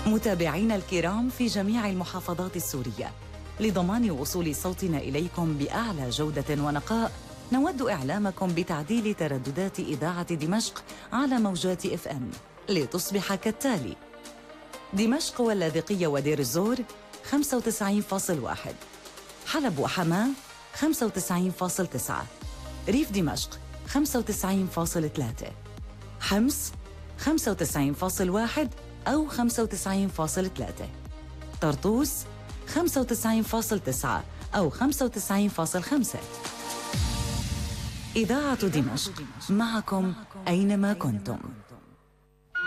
متابعينا الكرام في جميع المحافظات السورية، لضمان وصول صوتنا إليكم بأعلى جودة ونقاء، نود إعلامكم بتعديل ترددات إذاعة دمشق على موجات FM لتصبح كالتالي: دمشق واللاذقية ودير الزور 95.1، حلب وحماة 95.9، ريف دمشق 95.3، حمص 95.1 أو 95.3، طرطوس 95.9 أو 95.5. إذاعة دمشق معكم أينما كنتم.